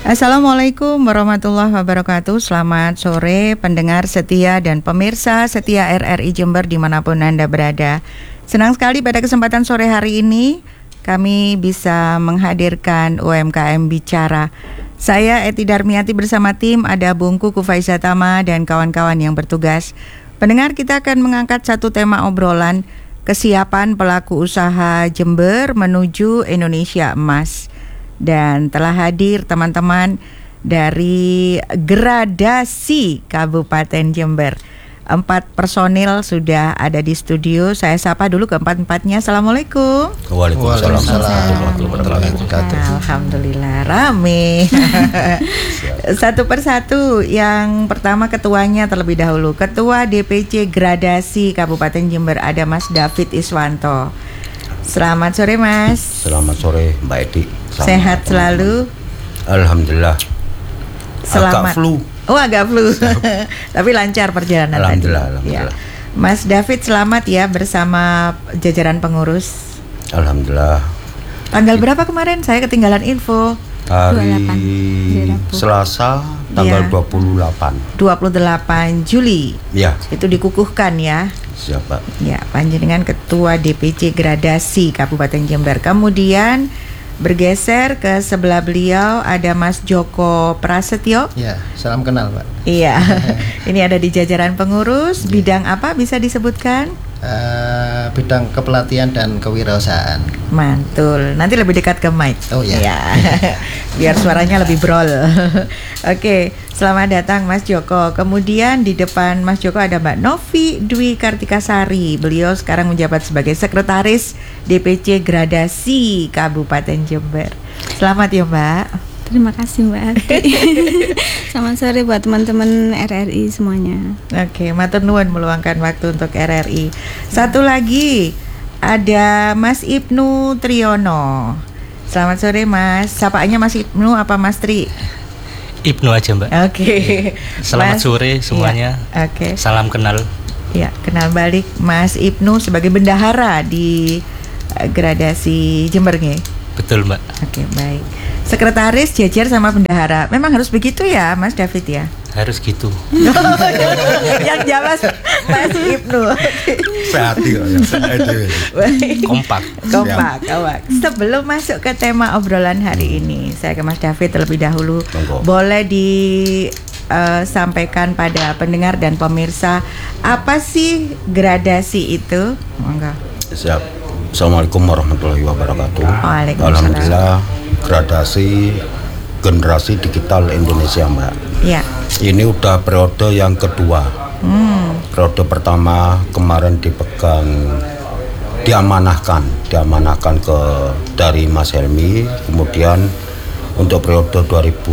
Assalamualaikum warahmatullahi wabarakatuh. Selamat sore pendengar setia dan pemirsa setia RRI Jember dimanapun Anda berada. Senang sekali pada kesempatan sore hari ini kami bisa menghadirkan UMKM Bicara. Saya Eti Darmiati bersama tim ada Bungku Kufaizah Tama dan kawan-kawan yang bertugas. Pendengar, kita akan mengangkat satu tema obrolan, kesiapan pelaku usaha Jember menuju Indonesia Emas. Dan telah hadir teman-teman dari Gradasi Kabupaten Jember. 4 personil sudah ada di studio. Saya sapa dulu keempat-empatnya. Assalamualaikum. Waalaikumsalam. Alhamdulillah rame. Satu persatu. Yang pertama ketuanya terlebih dahulu. Ketua DPC Gradasi Kabupaten Jember ada Mas David Iswanto. Selamat sore Mas. Selamat sore Mbak Edi. Sehat selalu. Alhamdulillah. Selamat. Agak flu. Oh agak flu. Tapi lancar perjalanan Alhamdulillah, tadi. Alhamdulillah. Ya. Mas David selamat ya bersama jajaran pengurus. Alhamdulillah. Tanggal berapa kemarin? Saya ketinggalan info. Hari Selasa tanggal 28 Juli. Ya. Itu dikukuhkan ya. Siapa? Ya, panjenengan Ketua DPC Gradasi Kabupaten Jember. Kemudian bergeser ke sebelah beliau ada Mas Joko Prasetyo. Ya, salam kenal Pak. Iya, ini ada di jajaran pengurus. Bidang apa bisa disebutkan? Bidang kepelatihan dan kewirausahaan. Mantul, nanti lebih dekat ke mic. Oh ya. Ya. Biar suaranya lebih brol. Oke, selamat datang Mas Joko. Kemudian di depan Mas Joko ada Mbak Novi Dwi Kartikasari. Beliau sekarang menjabat sebagai Sekretaris DPC Gradasi Kabupaten Jember. Selamat ya Mbak. Terima kasih Mbak Ati. Selamat sore buat teman-teman RRI semuanya. Oke, matur nuwun meluangkan waktu untuk RRI. Satu lagi ada Mas Ibnu Triyono. Selamat sore Mas. Sapaannya Mas Ibnu apa Mas Tri? Ibnu aja Mbak. Oke. Selamat sore semuanya. Ya. Oke. Salam kenal. Ya, kenal balik Mas Ibnu sebagai bendahara di Gradasi Jember nggih? Betul Mbak. Oke, baik. Sekretaris jajar sama bendahara. Memang harus begitu ya Mas David ya? Harus gitu. Yang jawab Mas Ibnu. Sehat ya. Kompak. Sebelum masuk ke tema obrolan hari ini, saya ke Mas David terlebih dahulu. Monggo. Boleh disampaikan pada pendengar dan pemirsa apa sih gradasi itu? Monggo. Siap. Assalamualaikum warahmatullahi wabarakatuh. Waalaikumsalam. Alhamdulillah, Gradasi Generasi Digital Indonesia Mbak. Ya. Ini udah periode yang kedua. Periode pertama kemarin diamanahkan ke dari Mas Helmi. Kemudian untuk periode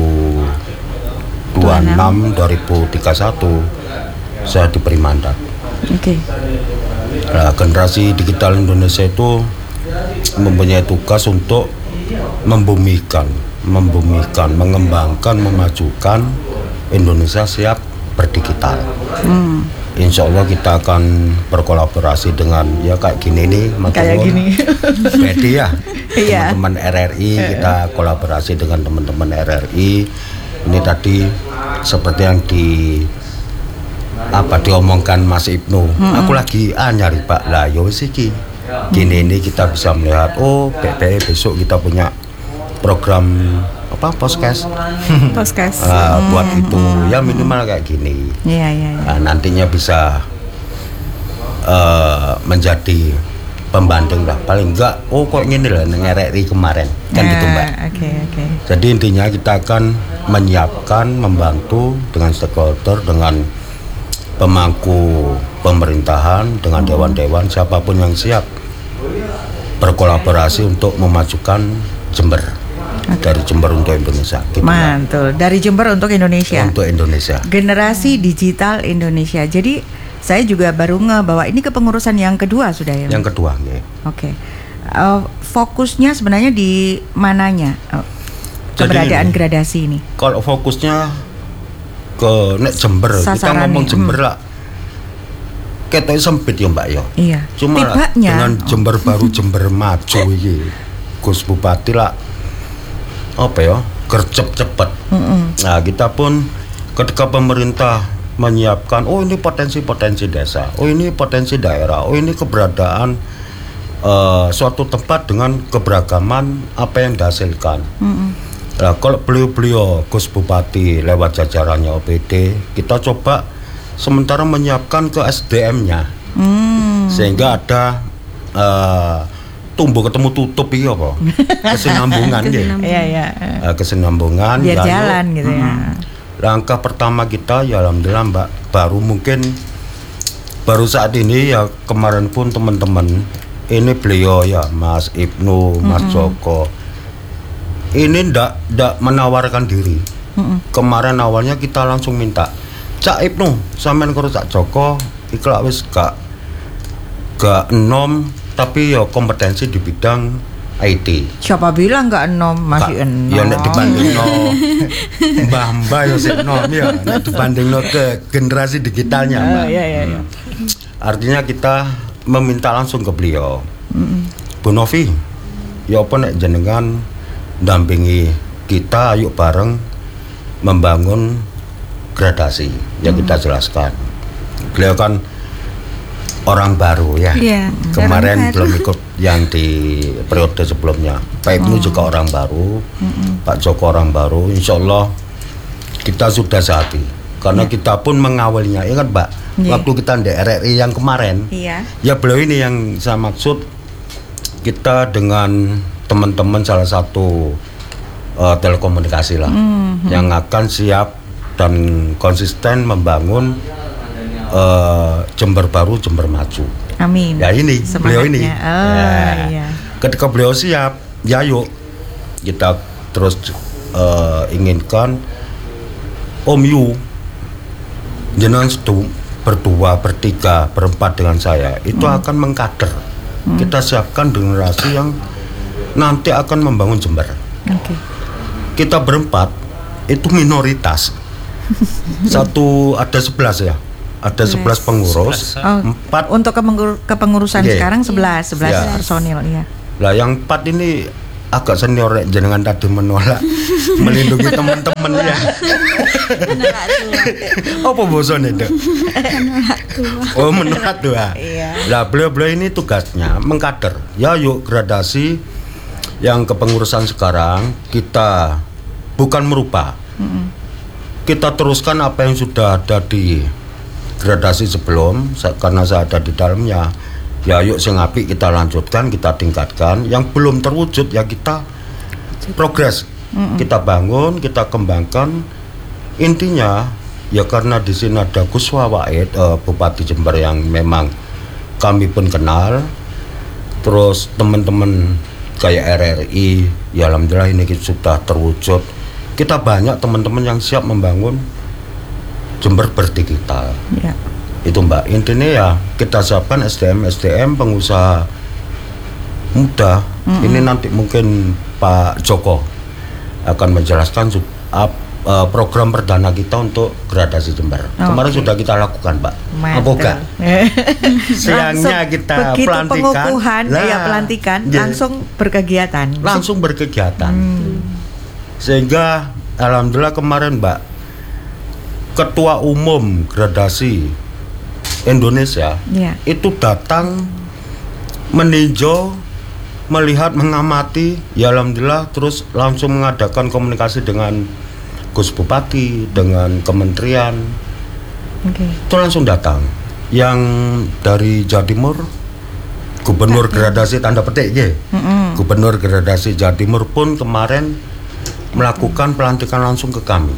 2026-2031 saya diberi mandat. Oke. Nah, Generasi Digital Indonesia itu mempunyai tugas untuk membumikan, mengembangkan, memajukan Indonesia siap berdigital. Insya Allah kita akan berkolaborasi dengan ya kayak gini nih, kayak gini. Media, Iya. teman-teman RRI, kita kolaborasi dengan teman-teman RRI. Ini tadi seperti yang diomongkan Mas Ibnu. Aku lagi nyari Pak lah, yo wis iki. Gini ini kita bisa melihat besok kita punya program podcast buat itu ya minimal kayak gini. Iya. Nah, nantinya bisa menjadi pembanding lah, paling enggak kok gini lah RRI kemarin kan gitu Mbak. Oke. Jadi intinya kita akan menyiapkan, membantu dengan stakeholder, dengan pemangku pemerintahan, dengan dewan-dewan, siapapun yang siap berkolaborasi untuk memajukan Jember. Dari Jember untuk Indonesia gitu. Mantul, dari Jember untuk Indonesia. Untuk Indonesia. Generasi Digital Indonesia. Jadi saya juga baru bahwa ini kepengurusan yang kedua sudah ya? Yang kedua ya. Oke. Fokusnya sebenarnya di mananya? Keberadaan Gradasi ini. Kalau fokusnya ke Jember, kita ngomong Jember lah. Ketoknya sempit ya Mbak ya. Iya. Cuma lah, dengan Jember baru Jember maju iki. Gus Bupati lah apa ya? gercep cepet. Nah, kita pun ketika pemerintah menyiapkan, oh ini potensi-potensi desa, oh ini potensi daerah, oh ini keberadaan suatu tempat dengan keberagaman apa yang dihasilkan. Nah, kalau beliau Gus Bupati lewat jajarannya OPD, kita coba sementara menyiapkan ke SDM-nya, sehingga ada tumbuh ketemu tutup iya apa kesinambungan kesinambungan biar jalan gitu ya. Langkah pertama kita ya alhamdulillah Mbak, baru saat ini ya, kemarin pun teman-teman ini beliau ya Mas Ibnu, Mas Joko ini ndak menawarkan diri. Kemarin awalnya kita langsung minta, Cak Ibnu sampean karo Cak Joko ikhlas wis gak enom tapi ya kompetensi di bidang IT. Siapa bilang nggak enom, masih enom. Ya nek dibandingno mbah-mbah ya sik enom ya, nek dibandingno ke generasi digitalnya Mbak. Iya. Artinya kita meminta langsung ke beliau. Bu Novi, ya apa nek jenengan dampingi kita, ayo bareng membangun gradasi. Ya kita jelaskan. Beliau kan orang baru ya. Kemarin belum ikut yang di periode sebelumnya. Pak Ibnu juga orang baru, Pak Joko orang baru. Insya Allah kita sudah sehati. Karena kita pun mengawalnya, ingat Mbak, waktu kita di RRI yang kemarin, ya beliau ini yang saya maksud, kita dengan teman-teman salah satu telekomunikasi lah, yang akan siap dan konsisten membangun Jember Baru, Jember Maju. Amin. Ya ini semangatnya. Beliau ini. Iya. Ketika beliau siap, ya yuk kita terus inginkan Om Yu, jenengan berdua, bertiga, berempat dengan saya itu akan mengkader. Kita siapkan generasi yang nanti akan membangun Jember. Kita berempat itu minoritas. Ada 11 ya. Ada 11 pengurus, 4 untuk kepengurusan sekarang 11 personil ya. Lah yang 4 ini agak senior jenengan tadi menolak melindungi teman-teman ya. Menolak tua. Apa bosone itu? Menolak tua. Oh, menolak tua. Lah beliau ini tugasnya mengkader. Ya yuk gradasi yang kepengurusan sekarang kita bukan merubah. Kita teruskan apa yang sudah ada di gradasi sebelum, karena saya ada di dalamnya. Ya yuk sing apik kita lanjutkan, kita tingkatkan. Yang belum terwujud ya kita progres, kita bangun, kita kembangkan. Intinya ya karena di sini ada Gus Wawaid, Bupati Jember yang memang kami pun kenal. Terus teman-teman kayak RRI, ya alhamdulillah ini sudah terwujud. Kita banyak teman-teman yang siap membangun Jember berdigital. Ya. Itu Mbak, intinya ya kita siapkan SDM pengusaha muda. Ini nanti mungkin Pak Joko akan menjelaskan program perdana kita untuk gradasi Jember. Kemarin sudah kita lakukan Mbak. Apa siangnya kita pelantikan, langsung berkegiatan. Sehingga alhamdulillah kemarin Mbak, Ketua Umum Gradasi Indonesia itu datang meninjau, melihat, mengamati, ya alhamdulillah, terus langsung mengadakan komunikasi dengan Gus Bupati, dengan kementerian. Itu langsung datang. Yang dari Jawa Timur, Gubernur Gradasi tanda petik ya. Gubernur Gradasi Jawa Timur pun kemarin melakukan pelantikan langsung ke kami.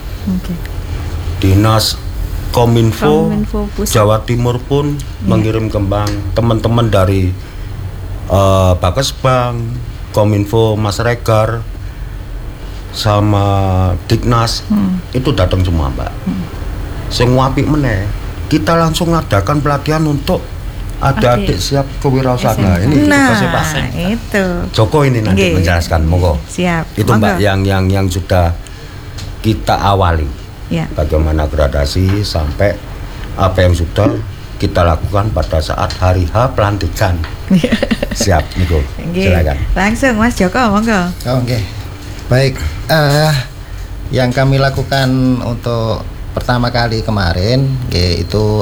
Dinas Kominfo Jawa Timur pun mengirim kembang, teman-teman dari Bakesbang, Kominfo, Mas Regar, sama Dignas itu datang semua Mbak. Sing apik meneh, kita langsung ngadakan pelatihan untuk adik-adik siap kewirausahaan. Ini tugasnya Pak. Itu Joko ini nanti menjelaskan, monggo. Siap. Itu Mbak yang sudah kita awali. Bagaimana gradasi sampai apa yang sudah kita lakukan pada saat hari H pelantikan. Siap, Niko. Silakan. Langsung Mas Joko, monggo. Oke. Baik, yang kami lakukan untuk pertama kali kemarin yaitu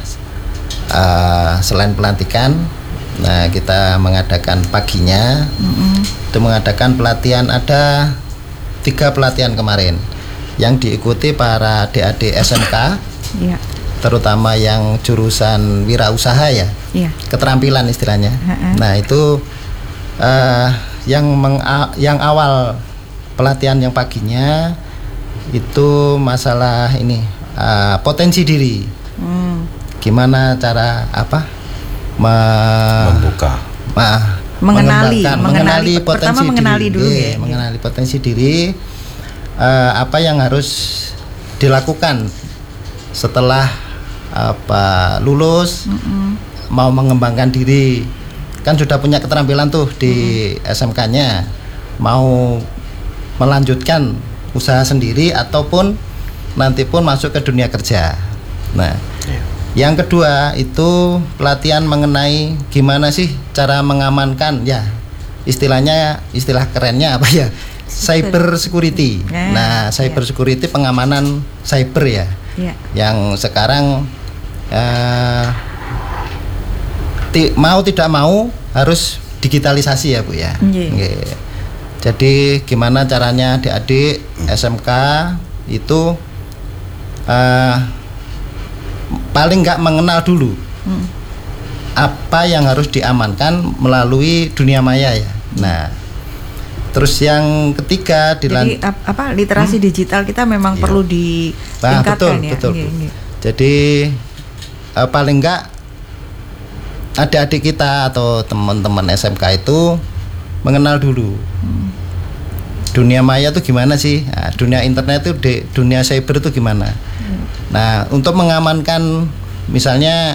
selain pelantikan, nah kita mengadakan paginya, itu mengadakan pelatihan, ada 3 pelatihan kemarin yang diikuti para adik-adik SMK, Iya. terutama yang jurusan wirausaha ya, Iya. keterampilan istilahnya. Nah itu yang awal pelatihan yang paginya itu masalah ini potensi diri. Gimana cara Membuka. Mengenali potensi pertama mengenali diri. dulu ya. Mengenali potensi diri, apa yang harus dilakukan setelah lulus, mau mengembangkan diri, kan sudah punya keterampilan tuh di SMK-nya, mau melanjutkan usaha sendiri ataupun nanti pun masuk ke dunia kerja. Nah, yang kedua itu pelatihan mengenai gimana sih cara mengamankan, ya istilah kerennya apa ya, cyber security. Nah, cyber security, pengamanan cyber ya, yang sekarang mau tidak mau harus digitalisasi ya Bu ya. Jadi gimana caranya adik-adik SMK itu paling nggak mengenal dulu apa yang harus diamankan melalui dunia maya ya. Nah, terus yang ketiga jadi literasi digital kita memang perlu ditingkatkan ya. Betul. Jadi paling nggak adik-adik kita atau teman-teman SMK itu mengenal dulu dunia maya itu gimana sih, nah, dunia internet itu, dunia cyber itu gimana. Nah, untuk mengamankan misalnya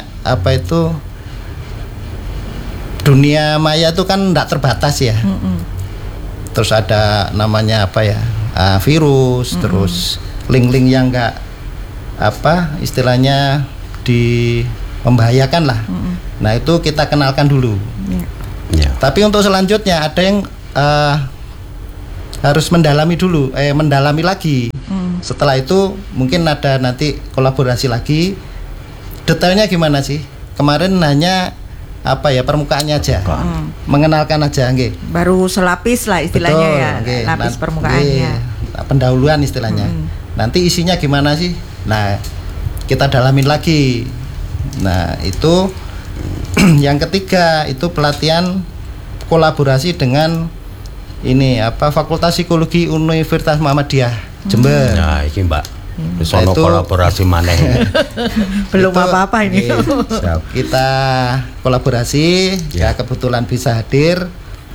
dunia maya itu kan tidak terbatas ya. Terus ada namanya virus, terus link-link yang enggak istilahnya membahayakan lah. Nah, itu kita kenalkan dulu. Tapi untuk selanjutnya ada yang harus mendalami lagi. Setelah itu mungkin ada nanti kolaborasi lagi. Detailnya gimana sih? Kemarin hanya permukaannya aja, mengenalkan aja, nggih. Baru selapis lah istilahnya. Betul, ya, lapis permukaannya. Pendahuluan istilahnya. Nanti isinya gimana sih? Nah, kita dalamin lagi. Nah, itu yang ketiga itu pelatihan kolaborasi dengan Fakultas Psikologi Universitas Muhammadiyah Jember. Nah, ini Mbak. Sono kolaborasi mana ini? Belum apa-apa ini. Kita kolaborasi, ya kebetulan bisa hadir.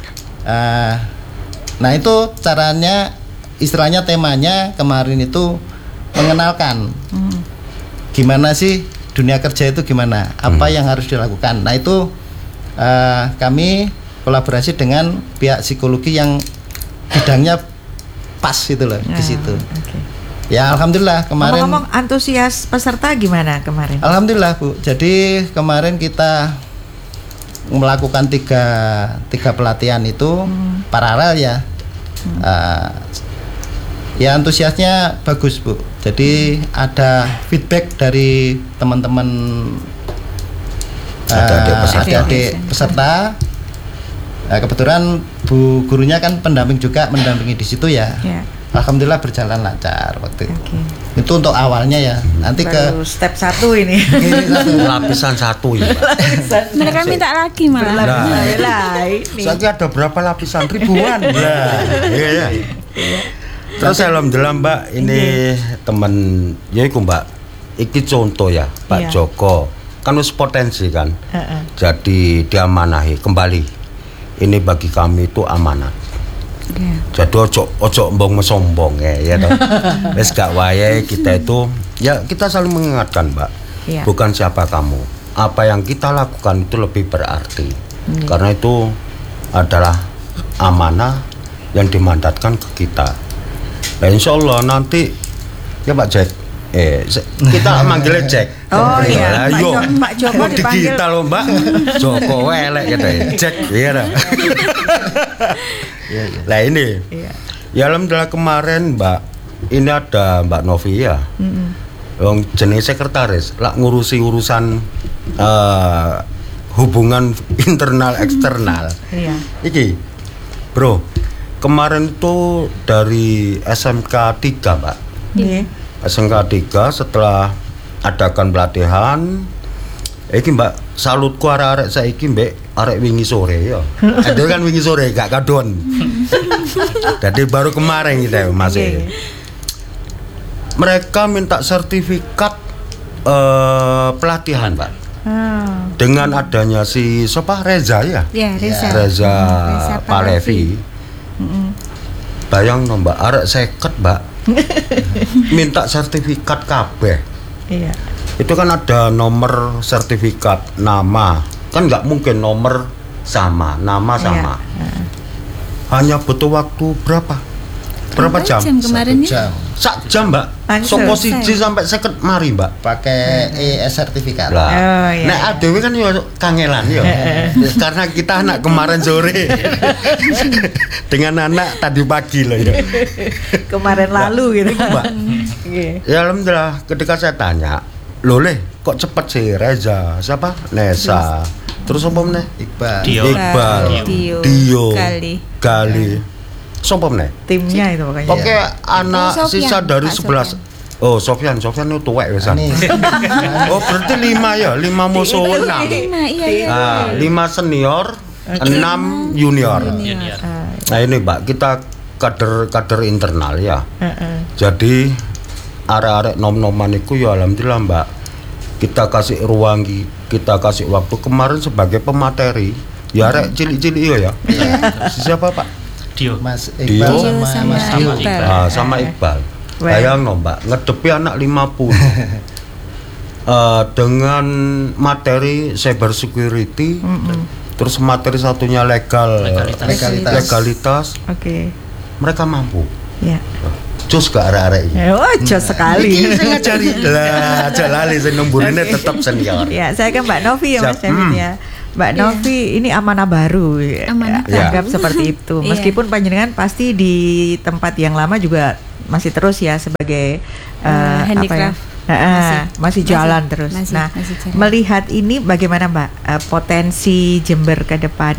Nah, itu caranya, istilahnya temanya kemarin itu mengenalkan gimana sih dunia kerja itu gimana, apa yang harus dilakukan. Nah, itu kami kolaborasi dengan pihak psikologi yang bidangnya pas gitu loh di situ. Ya, alhamdulillah kemarin. Ngomong antusias peserta gimana kemarin? Alhamdulillah Bu. Jadi kemarin kita melakukan tiga pelatihan itu paralel ya. Ya, antusiasnya bagus Bu. Jadi ada feedback dari teman-teman adik-adik peserta. Nah, kebetulan Bu gurunya kan pendamping juga, mendampingi di situ ya. Alhamdulillah berjalan lancar waktu itu. Itu untuk awalnya ya. Nanti baru step 1 ini. Lapisan 1 ya, Pak. Mereka minta lagi malah. Nanti ada berapa lapisan? Ribuan. Iya. Terus alhamdulillah Mbak, ini teman ya iku Mbak. Iki contoh ya, Pak Joko. Kan wis potensi kan. Jadi diamanahi kembali. Ini bagi kami itu amanat. Jadi ojo mbong mesombong ya toh. Wis gak wayahe kita itu ya, kita saling mengingatkan Mbak. Bukan siapa kamu. Apa yang kita lakukan itu lebih berarti. Karena itu adalah amanah yang dimandatkan ke kita. Nah, insya Allah nanti ya Pak Jack, kita manggilnya Jack. Oh iya, Pak Joko dipanggil. Kita loh Mbak, Joko welek ya Jack, iya dah. Nah ini, Ya alhamdulillah kemarin Mbak, ini ada Mbak Novi ya. Yang jenis sekretaris, lah ngurusi urusan hubungan internal eksternal. Iya. Iki, bro, kemarin itu dari SMK 3 Mbak. Iya. SMK 3 setelah adakan pelatihan, iki Mbak, salutku arek-arek saiki Mbak, arek wingi sore ya. Ada kan wingi sore gak kadon. Jadi baru kemarin kita masih. Mereka minta sertifikat pelatihan Pak. Dengan adanya si siapa Reza ya? Ya, Reza. Reza Palevi. Bayang no Mbak, arek seket Mbak. Minta sertifikat kabeh. Iya. Itu kan ada nomor sertifikat nama. Kan nggak mungkin nomor sama, nama sama. Iya. Hanya butuh waktu berapa jam? Kemarin ya? Sak jam Mbak. Soko siji sampai 50 mari Mbak. Pakai ES sertifikat. Lah. Oh, iya. Nek adewe kan yo kangelan yo. Karena kita anak kemarin sore. Dengan anak tadi pagi loh ya. Kemarin lalu gitu. Mbak. Ya alhamdulillah ketika saya tanya, "Loh Le, kok cepet sih Reza? Siapa? Nesa. Terus apa meneh? Iqbal. Iqbal. Dio. Gali. Sopo meneh? Timnya itu pokoknya. Oke, anak Sofyan, sisa dari Pak 11. Oh, Sofyan itu tuwek wisan. Oh, berarti 5 ya, 5 musuh 6. Iya. 5 senior, 6 junior. Nah, ini Mbak, kita kader internal ya. Jadi arek-arek nom-noman iku ya alhamdulillah Mbak. Kita kasih ruang, kita kasih waktu kemarin sebagai pemateri. Ya arek cilik-cilik ya. Siapa Pak? Dio. Mas Dio Iqbal sama Mas Dio. sama Iqbal. Bayang no Mbak, ngedepi anak 50 dengan materi cyber security, terus materi satunya legalitas. Oke. Mereka mampu. Ya. Jos ke arah-arah ini. Oh, jos sekali. Ini saya ngajari lah, jalali saya nombornya tetap senior. Ya, saya ke Mbak Novi ya Mas Siap. David ya. Mbak Novi, ini amanah baru. Amanah Anggap seperti itu. Meskipun panjenengan pasti di tempat yang lama juga masih terus ya sebagai handicraft. Masih jalan terus. Masih jalan. Melihat ini bagaimana Mbak potensi Jember ke depan?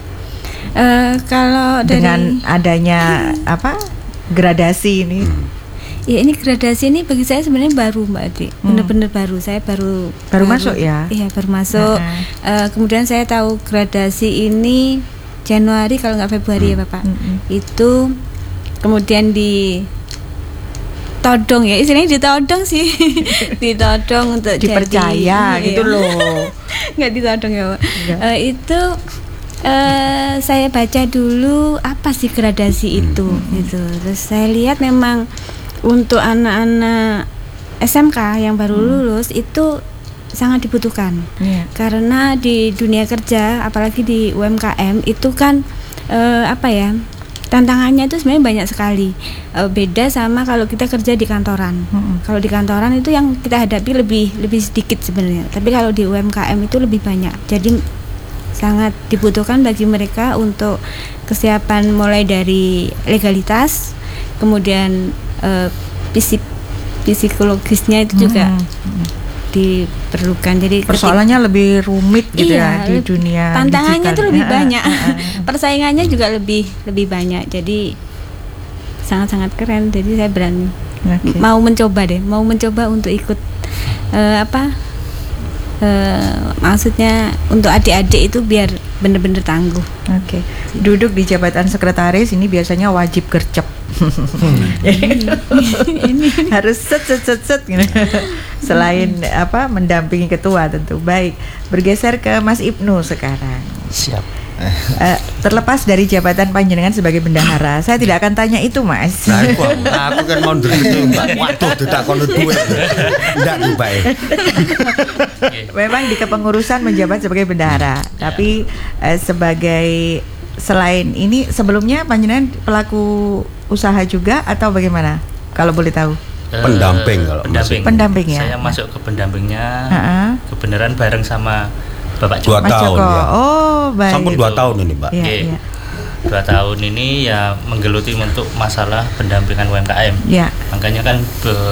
Kalau dengan adanya gradasi ini. Ya ini gradasi ini bagi saya sebenarnya baru Mbak Adi, benar-benar baru. Saya baru masuk ya? Iya baru masuk. Kemudian saya tahu gradasi ini Januari kalau nggak Februari ya Bapak. Itu kemudian ditodong ya, istilahnya ditodong sih, ditodong untuk dipercaya jadi, gitu loh. Nggak ditodong ya Pak. Itu saya baca dulu apa sih gradasi itu gitu. Terus saya lihat memang untuk anak-anak SMK yang baru lulus itu sangat dibutuhkan. Karena di dunia kerja apalagi di UMKM itu kan tantangannya itu sebenarnya banyak sekali. Beda sama kalau kita kerja di kantoran. Kalau di kantoran itu yang kita hadapi lebih sedikit sebenarnya. Tapi kalau di UMKM itu lebih banyak. Jadi sangat dibutuhkan bagi mereka untuk kesiapan mulai dari legalitas, kemudian psikologisnya itu juga diperlukan. Jadi persoalannya lebih rumit gitu ya di dunia tantangannya digital. itu lebih banyak. Persaingannya juga lebih banyak. Jadi sangat-sangat keren. Jadi saya berani mau mencoba untuk ikut maksudnya untuk adik-adik itu biar benar-benar tangguh. Oke. Duduk di jabatan sekretaris ini biasanya wajib gercep. Ini harus set gitu. Selain mendampingi ketua tentu. Baik, bergeser ke Mas Ibnu sekarang. Siap. Terlepas dari jabatan panjenengan sebagai bendahara, saya tidak akan tanya itu Mas. Nah, aku kan mau itu Mbak. Waduh, tidak kono duit. Tidak dibayar. Memang di kepengurusan menjabat sebagai bendahara, tapi sebagai selain ini sebelumnya panjenengan pelaku usaha juga atau bagaimana? Kalau boleh tahu. Pendamping kalau pendamping ya. Saya masuk ke pendampingnya kebenaran bareng sama Bapak 2 tahun Joko. ya. Oh, baik. Sampun 2 tahun ini, Mbak. Iya. 2 tahun ini ya menggeluti untuk masalah pendampingan UMKM. Ya. Makanya kan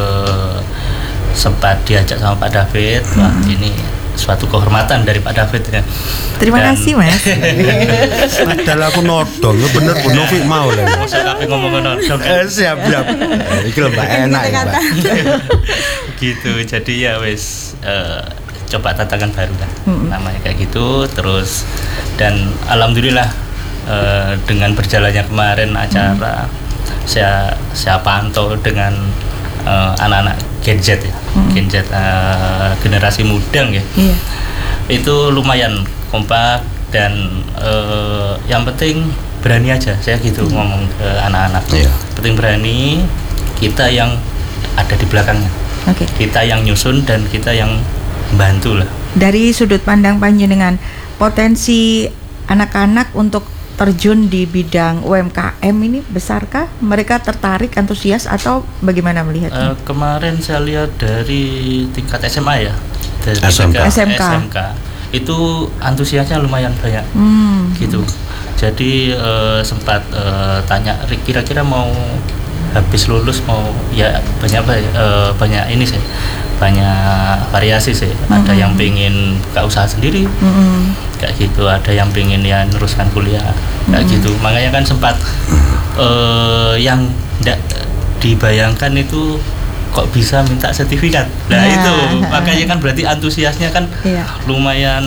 sempat diajak sama Pak David, wah ini suatu kehormatan dari Pak David ya. Terima kasih Mas. Padahal aku nodong, ya bener Bu Novi mau lah. Masa kabeh ngomong nodong. Siap. Iki lho Mbak enak ya Mbak. Gitu. Jadi ya wis coba tantangan baru lah. Namanya kayak gitu terus dan alhamdulillah dengan berjalannya kemarin acara saya pantau dengan anak-anak Gen Z ya. Gen Z generasi muda ya. Iya. Itu lumayan kompak dan yang penting berani aja, saya gitu ngomong ke anak-anak. Penting berani, kita yang ada di belakangnya. Kita yang nyusun dan kita yang bantu lah. Dari sudut pandang panjenengan, potensi anak-anak untuk terjun di bidang UMKM ini besarkah? Mereka tertarik, antusias atau bagaimana melihatnya? Kemarin saya lihat dari tingkat SMA ya, dari SMK itu antusiasnya lumayan banyak, gitu. Jadi sempat tanya, kira-kira mau habis lulus mau ya banyak ini sih, banyak variasi sih. Ada yang pengen buka usaha sendiri, kayak gitu. Ada yang pengen ya neruskan kuliah, kayak gitu. Makanya kan sempat yang tidak dibayangkan itu kok bisa minta sertifikat. Nah itu makanya kan berarti antusiasnya kan lumayan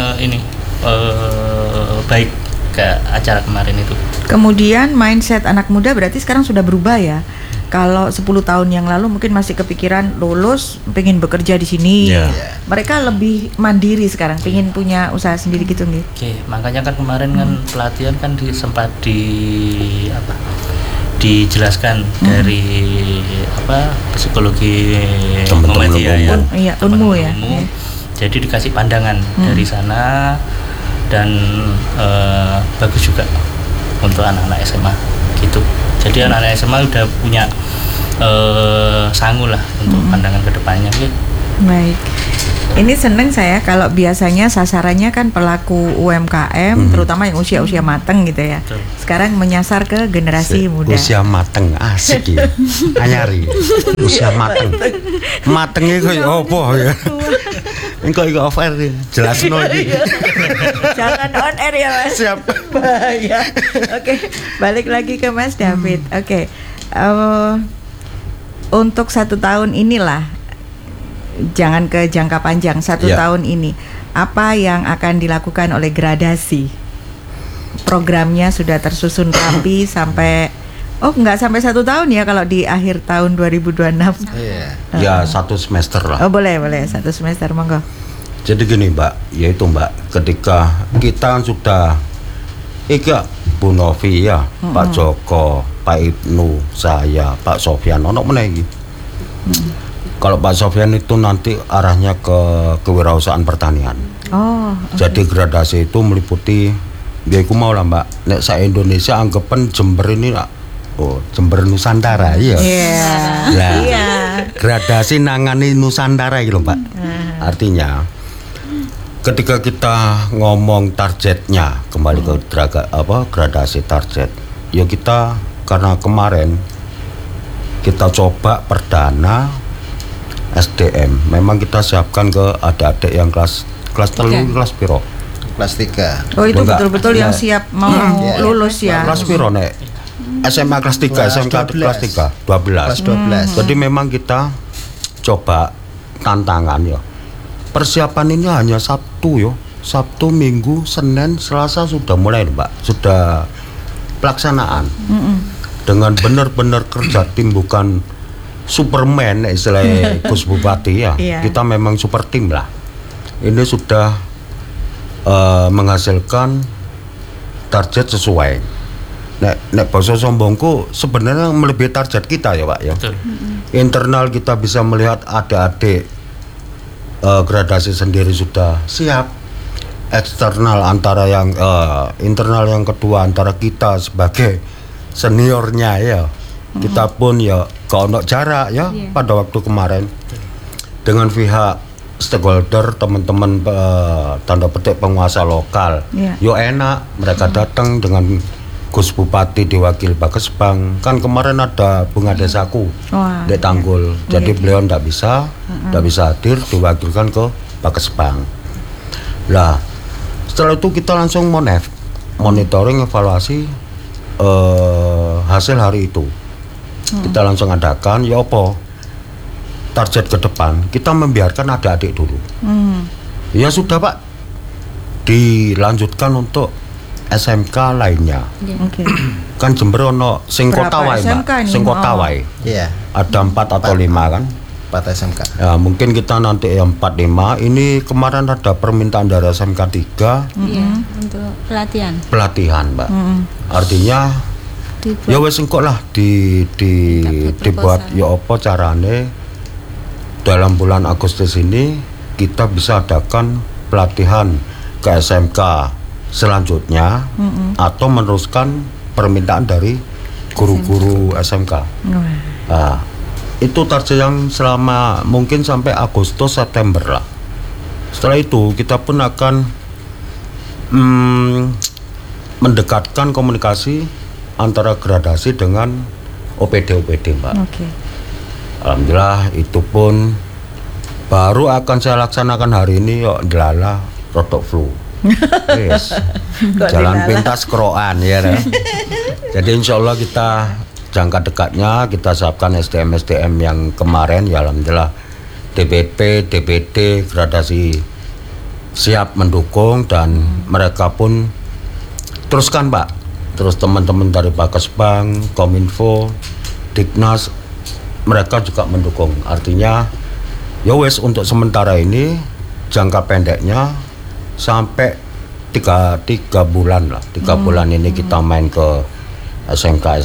baik ke acara kemarin itu. Kemudian mindset anak muda berarti sekarang sudah berubah ya. Kalau 10 tahun yang lalu mungkin masih kepikiran lulus pengen bekerja di sini. Mereka lebih mandiri sekarang, pengen punya usaha sendiri gitu nih. Oke, makanya kan kemarin kan pelatihan kan sempat dijelaskan dari psikologi Muhammadiyah ya, Unmu ya. Jadi dikasih pandangan dari sana dan bagus juga untuk anak-anak SMA gitu. Jadi anak-anak SMA udah punya sangu lah untuk pandangan kedepannya gitu. Baik. Ini seneng saya kalau biasanya sasarannya kan pelaku UMKM, terutama yang usia-usia mateng gitu ya. Betul. Sekarang menyasar ke generasi muda. Usia mateng asik ya. Anyari. Usia mateng. Matengnya kok opo ya? Engko iki off air jelasno iki. Jangan on air ya Mas. Siap. Bahaya. Oke, balik lagi ke Mas David. Oke. Untuk 1 tahun inilah, jangan ke jangka panjang, 1 tahun ini, apa yang akan dilakukan oleh Gradasi? Programnya sudah tersusun rapi sampai nggak sampai 1 tahun ya kalau di akhir tahun 2026. Ya 1 semester lah. Boleh 1 semester, monggo. Jadi gini Mbak, yaitu Mbak, ketika kita sudah Bu Novi ya, Pak Joko, Pak Ibnu, saya, Pak Sofyan, ono meneh iki. Kalau Pak Sofyan itu nanti arahnya ke kewirausahaan pertanian. Jadi Gradasi itu meliputi, ya aku mau lah Mbak, nek sa Indonesia anggapan Jember ini Jember Nusantara ya. Gradasi nangani Nusantara gitu Mbak. Artinya ketika kita ngomong targetnya kembali ke Gradasi target, ya kita karena kemarin kita coba perdana SDM, memang kita siapkan ke adik-adik yang kelas 3, kelas piro? Kelas 3. Oh itu betul-betul yang siap mau lulus ya. Kelas piro nek? SMA kelas 3, SMK kelas 3, 12. Jadi memang kita coba tantangan ya. Persiapan ini hanya Sabtu Minggu, Senin, Selasa sudah mulai Mbak. Sudah pelaksanaan. Dengan benar-benar kerja tim, bukan Superman istilahnya Gus Bupati ya. Kita memang super tim lah. Ini sudah menghasilkan target sesuai. Nek basa sombongku sebenarnya melebihi target kita ya Pak ya. Internal kita bisa melihat adik-adik Gradasi sendiri sudah siap. Eksternal antara yang internal yang kedua antara kita sebagai seniornya ya. Kita pun ya kalau jarak ya pada waktu kemarin dengan pihak stakeholder, teman-teman tanda petik penguasa lokal. Yo enak mereka datang dengan Gus Bupati diwakil Pakespang. Kan kemarin ada bunga desaku di Tanggul. Jadi beliau ndak bisa hadir, diwakilkan ke Pakespang. Lah, setelah itu kita langsung monitoring evaluasi hasil hari itu. Kita langsung adakan ya apa target ke depan, kita membiarkan adik-adik dulu. Ya sudah Pak, dilanjutkan untuk SMK lainnya. Kan Jember ono sing kota wae Mbak, sing kota wae. Ada 4 atau 5 kan? 4 SMK. Ya, mungkin kita nanti 4-5. Ini kemarin ada permintaan dari SMK 3. Untuk pelatihan. Pelatihan, Mbak. Artinya ya wes engko lah dibuat ya apa carane dalam bulan Agustus ini kita bisa adakan pelatihan ke SMK selanjutnya atau meneruskan permintaan dari guru-guru SMK. Nah, itu target yang selama mungkin sampai Agustus September lah. Setelah itu kita pun akan mendekatkan komunikasi antara gradasi dengan OPD Mbak. Alhamdulillah itu pun baru akan saya laksanakan hari ini yuk delala rotok flu. Yes. Jalan pintas keroan ya. Jadi insya Allah kita jangka dekatnya kita siapkan SDM yang kemarin ya alhamdulillah DBP, DBD, gradasi siap mendukung dan mereka pun teruskan Pak. Terus teman-teman dari Pakespang, Kominfo, Dignas mereka juga mendukung. Artinya ya wes untuk sementara ini jangka pendeknya sampai 3 bulan lah. 3 bulan ini kita main ke SMK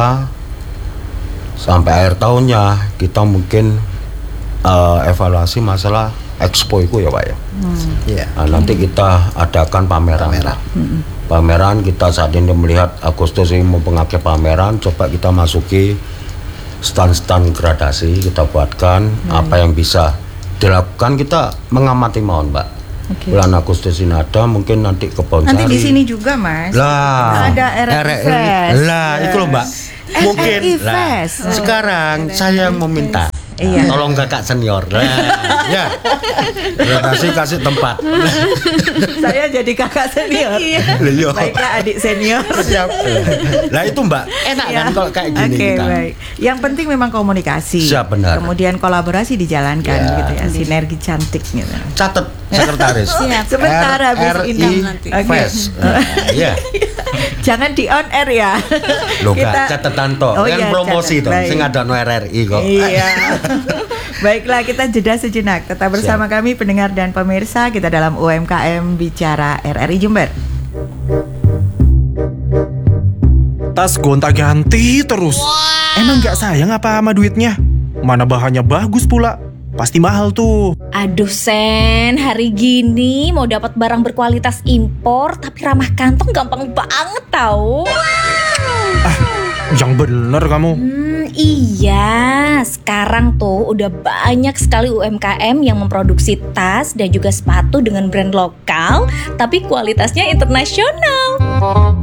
sampai akhir tahunnya kita mungkin evaluasi masalah expo itu ya Pak ya. Nanti kita adakan pameran. Pameran kita saat ini melihat Agustus ini mempengaruhi pameran, coba kita masuki stand-stand gradasi, kita buatkan apa yang bisa dilakukan, kita mengamati mohon Mbak. Bulan Agustus ini ada, mungkin nanti ke Bonsari. Nanti di sini juga Mas. Lah, ada RRI. Lah, itu loh Mbak. Mungkin lah. Sekarang saya yang meminta. Tolong kakak senior. Ya. Gradasi kasih tempat. Saya jadi kakak senior. Baiklah adik senior. Siap. Lah itu Mbak, enak kan kalau kayak gini kita. Baik. Yang penting memang komunikasi. Siap, benar. Kemudian kolaborasi dijalankan gitu ya, sinergi cantik gitu. Catat sekretaris. Sebentar habis ini nanti. Iya. Jangan di on air ya. Loh Kak, catatan toh. Kan promosi toh, sing ada no RRI kok. Iya. Baiklah, kita jeda sejenak. Tetap bersama kami pendengar dan pemirsa, kita dalam UMKM Bicara RRI Jember. Tas gonta-ganti terus. Emang gak sayang apa sama duitnya? Mana bahannya bagus pula. Pasti mahal tuh. Aduh Sen, hari gini mau dapat barang berkualitas impor tapi ramah kantong gampang banget tau. Yang bener kamu. Iya, sekarang tuh udah banyak sekali UMKM yang memproduksi tas dan juga sepatu dengan brand lokal tapi kualitasnya internasional.